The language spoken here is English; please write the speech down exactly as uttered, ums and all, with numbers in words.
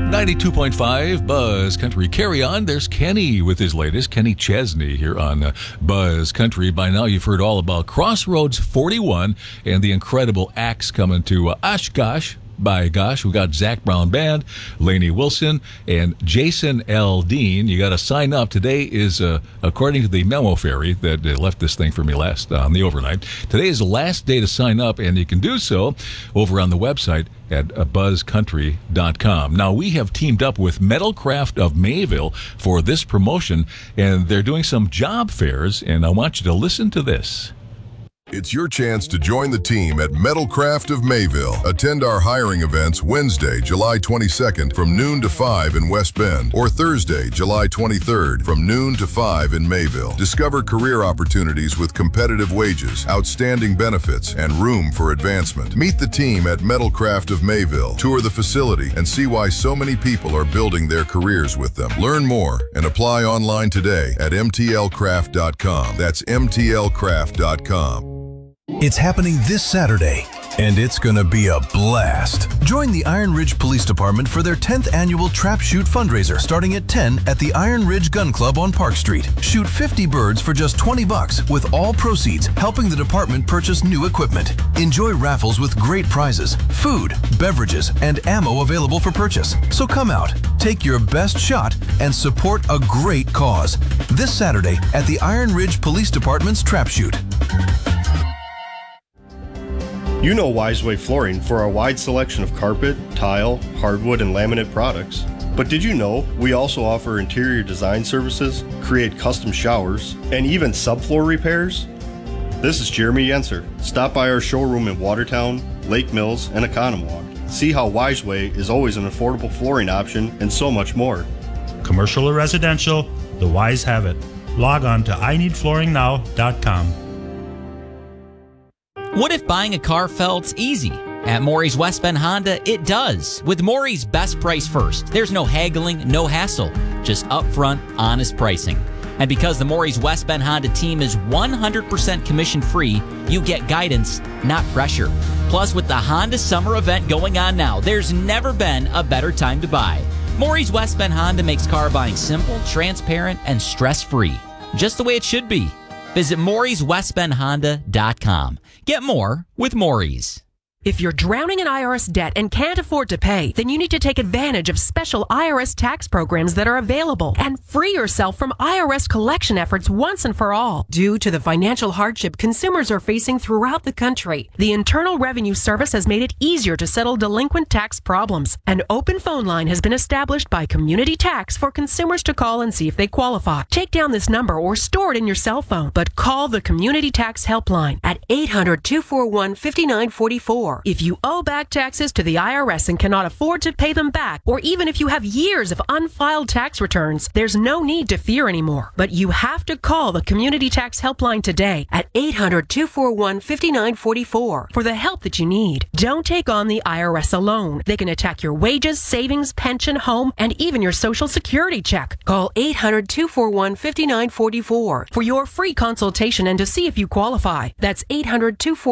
ninety-two point five Buzz Country. Carry on. There's Kenny with his latest. Kenny Chesney here on uh, Buzz Country. By now, you've heard all about Crossroads forty-one and the incredible acts coming to uh, Oshkosh. By gosh, we got Zach Brown Band, Lainey Wilson, and Jason L. Dean. You got to sign up. Today is, uh, according to the memo ferry that uh, left this thing for me last uh, on the overnight, today is the last day to sign up, and you can do so over on the website at uh, buzz country dot com. Now, we have teamed up with Metalcraft of Mayville for this promotion, and they're doing some job fairs, and I want you to listen to this. It's your chance to join the team at Metalcraft of Mayville. Attend our hiring events Wednesday, July twenty-second from noon to five in West Bend, or Thursday, July twenty-third from noon to five in Mayville. Discover career opportunities with competitive wages, outstanding benefits, and room for advancement. Meet the team at Metalcraft of Mayville. Tour the facility and see why so many people are building their careers with them. Learn more and apply online today at m t l craft dot com. That's m t l craft dot com. It's happening this Saturday, and it's gonna be a blast. Join the Iron Ridge Police Department for their tenth annual Trap Shoot fundraiser, starting at ten at the Iron Ridge Gun Club on Park Street. Shoot fifty birds for just twenty bucks, with all proceeds helping the department purchase new equipment. Enjoy raffles with great prizes, food, beverages, and ammo available for purchase. So come out, take your best shot, and support a great cause. This Saturday at the Iron Ridge Police Department's Trap Shoot. You know Wiseway Flooring for our wide selection of carpet, tile, hardwood, and laminate products. But did you know we also offer interior design services, create custom showers, and even subfloor repairs? This is Jeremy Yenser. Stop by our showroom in Watertown, Lake Mills, and Oconomowoc. See how Wiseway is always an affordable flooring option and so much more. Commercial or residential, the Wise have it. Log on to i need flooring now dot com. What if buying a car felt easy? At Maury's West Bend Honda, it does. With Maury's Best Price First, there's no haggling, no hassle, just upfront, honest pricing. And because the Maury's West Bend Honda team is one hundred percent commission-free, you get guidance, not pressure. Plus, with the Honda Summer event going on now, there's never been a better time to buy. Maury's West Bend Honda makes car buying simple, transparent, and stress-free. Just the way it should be. Visit Maury's West Bend Honda dot com. Get more with Maury's. If you're drowning in I R S debt and can't afford to pay, then you need to take advantage of special I R S tax programs that are available and free yourself from I R S collection efforts once and for all. Due to the financial hardship consumers are facing throughout the country, the Internal Revenue Service has made it easier to settle delinquent tax problems. An open phone line has been established by Community Tax for consumers to call and see if they qualify. Take down this number or store it in your cell phone, but call the Community Tax Helpline at eight hundred, two four one, five nine four four. If you owe back taxes to the I R S and cannot afford to pay them back, or even if you have years of unfiled tax returns, there's no need to fear anymore. But you have to call the Community Tax Helpline today at eight hundred, two four one, five nine four four for the help that you need. Don't take on the I R S alone. They can attack your wages, savings, pension, home, and even your Social Security check. Call eight hundred, two four one, five nine four four for your free consultation and to see if you qualify. That's eight hundred, two four one,